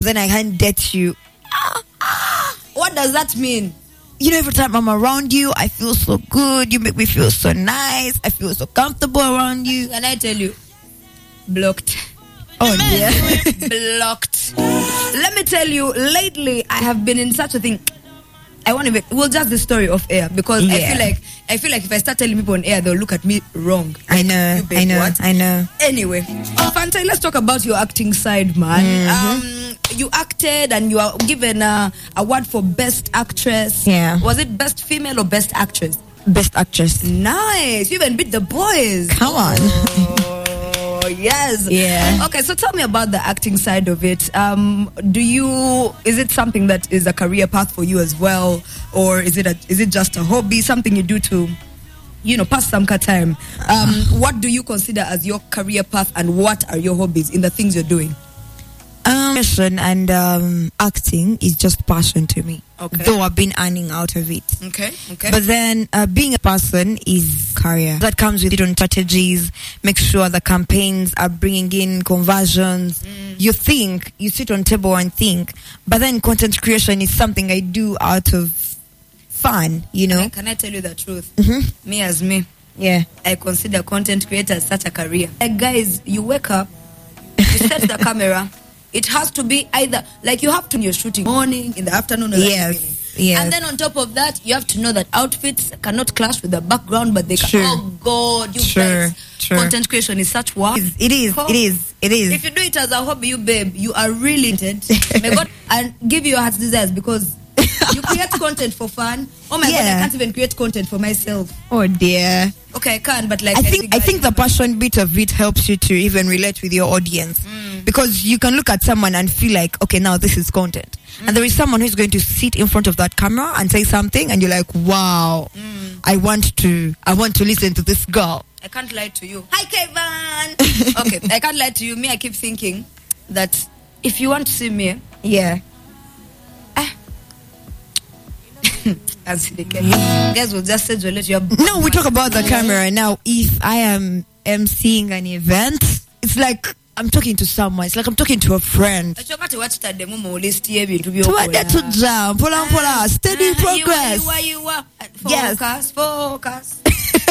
then I can't date you. What does that mean? You know, every time I'm around you, I feel so good. You make me feel so nice. I feel so comfortable around you. Can I tell you? Blocked. Oh dear. Blocked. Let me tell you, lately I have been in such a thing. I want to we'll just the story off air because I feel like if I start telling people on air, they'll look at me wrong. I know. Anyway, Fanta, let's talk about your acting side, man. You acted and you are given a award for Best Actress. Yeah. Was it Best Female or Best Actress? Best Actress. Nice. You even beat the boys. Come on. Oh, yes. Yeah. Okay, so tell me about the acting side of it. Is it something that is a career path for you as well? Or is it just a hobby, something you do to, pass some time? What do you consider as your career path and what are your hobbies in the things you're doing? Passion and acting is just passion to me. Okay. Though I've been earning out of it. Okay. But then being a person is career. That comes with different strategies. Make sure the campaigns are bringing in conversions. You sit on table and think. But then content creation is something I do out of fun, Can I tell you the truth? Me as me. Yeah. I consider content creator as such a career. Like, guys, you wake up, you set the camera. It has to be either, like you have to, you're shooting morning, in the afternoon, or the evening. Yes. And then on top of that, you have to know that outfits cannot clash with the background, but they can. Sure. Oh God, you guys. Sure. Content creation is such work. It is. If you do it as a hobby, you are really talented. May God and give you your heart's desires because you create content for fun. Oh my God, I can't even create content for myself. Oh dear. Okay, I can, but like I think the passion bit of it helps you to even relate with your audience. Because you can look at someone and feel like, okay, now this is content. And there is someone who's going to sit in front of that camera and say something and you're like, wow, I want to listen to this girl. I can't lie to you. Hi, Kevin. Okay, I can't lie to you. Me, I keep thinking that if you want to see me, guys will just say no, we talk about the camera now. If I am emceeing an event, it's like I'm talking to someone. It's like I'm talking to a friend. Steady progress. Focus.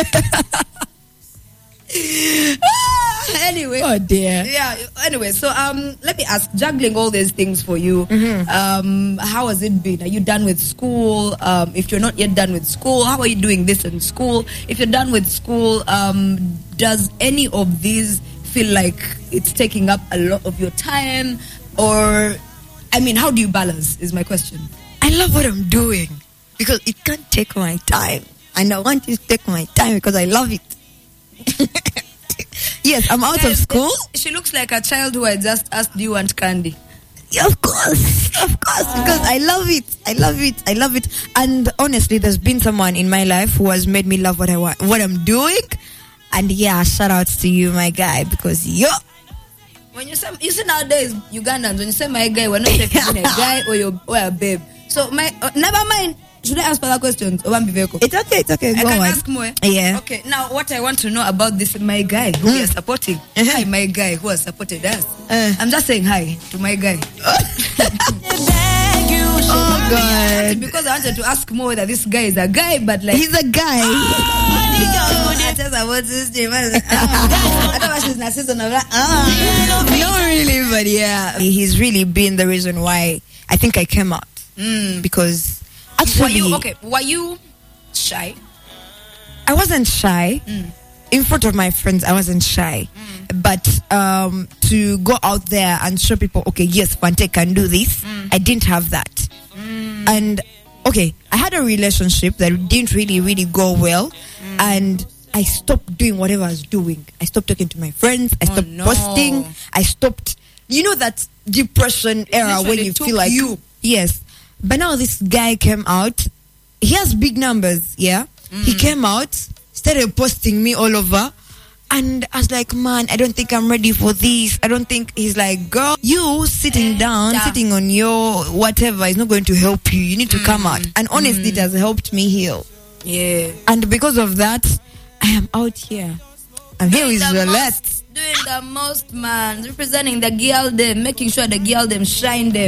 Anyway. Oh dear. Yeah. Anyway, so let me ask, juggling all these things for you, how has it been? Are you done with school? If you're not yet done with school, how are you doing this in school? If you're done with school, does any of these feel like it's taking up a lot of your time? Or, how do you balance is my question. I love what I'm doing because it can't take my time. And I want it to take my time because I love it. Yes, I'm out of school. She looks like a child who I just asked, do you want candy? Yeah, of course, because I love it. And honestly, there's been someone in my life who has made me love what I'm doing. And yeah, shout outs to you, my guy, because when you see nowadays Ugandans, when you say my guy, we're not taking a guy or a babe. So never mind. Should I ask further questions? It's okay. I can ask more. Yeah. Okay. Now, what I want to know about this my guy who we are supporting. Hi, my guy who has supported us. I'm just saying hi to my guy. Oh God! Because I wanted to ask more whether this guy is a guy, but like he's a guy. Not really, but yeah, he's really been the reason why I think I came out. Because actually, were you shy? I wasn't shy. In front of my friends, I wasn't shy. But to go out there and show people, okay, yes, Fante can do this, I didn't have that. And okay, I had a relationship that didn't really go well, and I stopped doing whatever I was doing. I stopped talking to my friends. I stopped posting. I stopped, that depression era when you feel like yes. But now this guy came out. He has big numbers, yeah. He came out, started posting me all over, and I was like, man, I don't think I'm ready for this. I don't think. He's like, girl, you sitting down, sitting on your whatever is not going to help you. You need to come out. And honestly, it has helped me heal. Yeah. And because of that, I am out here. I'm here with Violette. doing the most, man. Representing the girl them, making sure the girl them shine them.